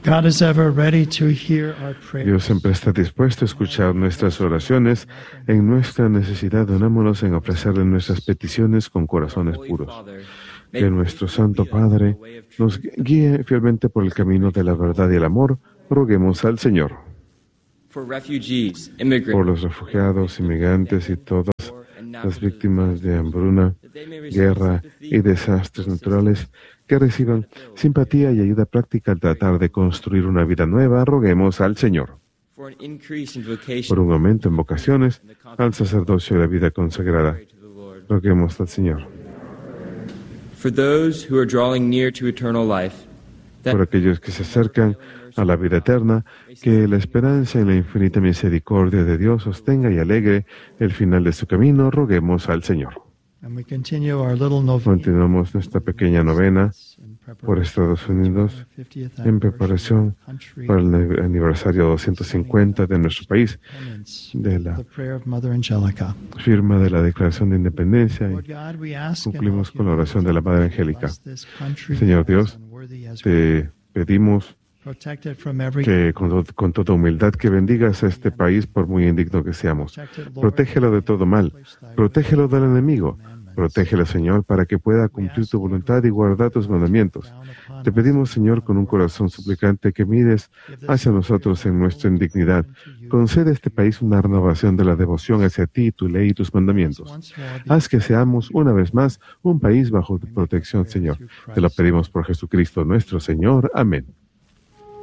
God is ever ready to hear our prayers. Dios siempre está dispuesto a escuchar nuestras oraciones. En nuestra necesidad, unámonos en ofrecerle nuestras peticiones con corazones puros. Que nuestro Santo Padre nos guíe fielmente por el camino de la verdad y el amor. Roguemos al Señor. Por los refugiados, inmigrantes y todas las víctimas de hambruna, guerra y desastres naturales, que reciban simpatía y ayuda práctica al tratar de construir una vida nueva, roguemos al Señor. Por un aumento en vocaciones al sacerdocio y la vida consagrada, roguemos al Señor. Por aquellos que se acercan a la vida eterna, que la esperanza en la infinita misericordia de Dios sostenga y alegre el final de su camino, roguemos al Señor. Continuamos nuestra pequeña novena por Estados Unidos en preparación para el aniversario 250 de nuestro país, de la firma de la Declaración de Independencia, y concluimos con la oración de la Madre Angélica. Señor Dios, te pedimos que con toda humildad que bendigas a este país por muy indigno que seamos. Protégelo de todo mal, protégelo del enemigo, protégelo, Señor, para que pueda cumplir tu voluntad y guardar tus mandamientos. Te pedimos, Señor, con un corazón suplicante, que mires hacia nosotros en nuestra indignidad. Concede a este país una renovación de la devoción hacia ti, tu ley y tus mandamientos. Haz que seamos, una vez más, un país bajo tu protección, Señor. Te lo pedimos por Jesucristo nuestro Señor. Amén.